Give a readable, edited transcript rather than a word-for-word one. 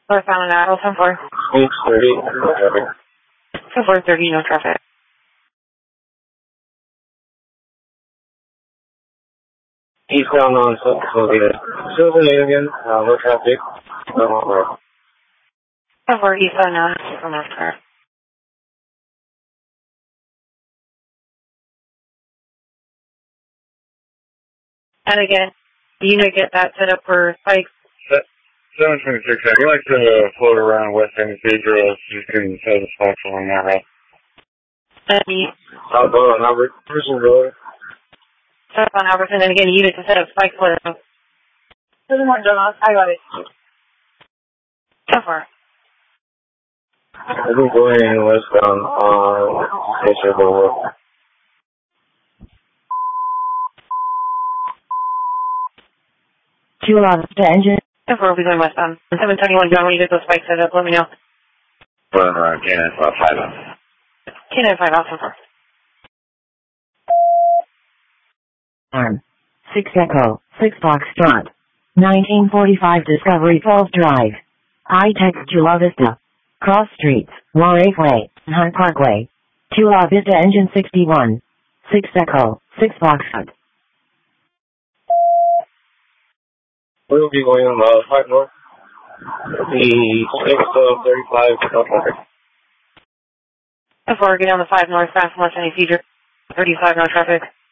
Northbound on Adel, 10-4. East 30, no traffic. 10-4-30, no traffic. Eastbound on Sylvan again, no traffic. 10-4, eastbound now, from NASCAR. And again, you know, get that set up for spikes. 726, I'd like to float around West End Cathedral, so you can set the spikes along that route. Southbound on Albertson Road. Southbound Albertson, and again, you need to set up spikes for them. I got it. 10-4. I've been going westbound on Station Boulevard. Chula Vista engine. 10-4 will be going westbound. 721, John, when you get those spikes set up, let me know. Run around Cannon, about 5 out. Cannon 5 out, 10-4. Arm. 6 Echo, 6 Foxtrot. 1945 Discovery Falls Drive. I-Tex Chula Vista. Cross Streets, Warwick Way, Hunt Parkway. Chula Vista engine 61. 6 Echo, 6 Foxtrot. We'll be going on the 5 north. The 6 to 35 traffic. 10-4, get on the 5 north, fast, unless any feature. 35, no traffic.